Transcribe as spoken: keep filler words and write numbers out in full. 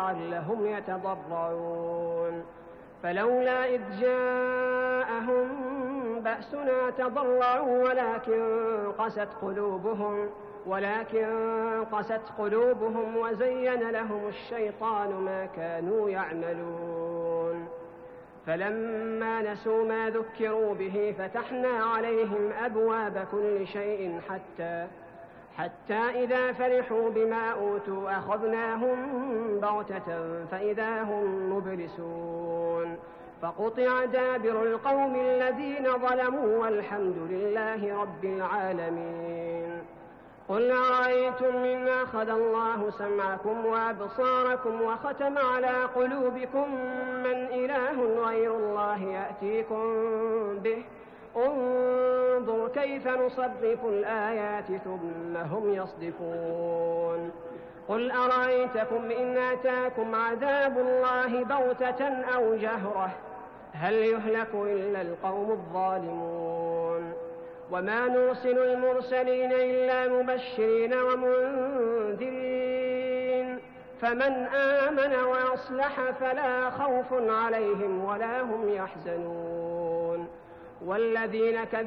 لعلهم يتضرعون فلولا إذ جاءهم بأسنا تضرعوا ولكن قست قلوبهم ولكن قست قلوبهم وزين لهم الشيطان ما كانوا يعملون فلما نسوا ما ذكروا به فتحنا عليهم أبواب كل شيء حتى حتى إذا فرحوا بما أوتوا أخذناهم بغتة فإذا هم مبلسون فقطع دابر القوم الذين ظلموا والحمد لله رب العالمين. قل أرأيتم إن أخذ الله سمعكم وأبصاركم وختم على قلوبكم من إله غير الله يأتيكم به انظر كيف نصرف الآيات ثم هم يصدفون. قل أرأيتكم إن أتاكم عذاب الله بغتة أو جهرة هل يهلك إلا القوم الظالمون وما نرسل المرسلين إلا مبشرين ومنذرين فمن آمن وأصلح فلا خوف عليهم ولا هم يحزنون والذين كذبوا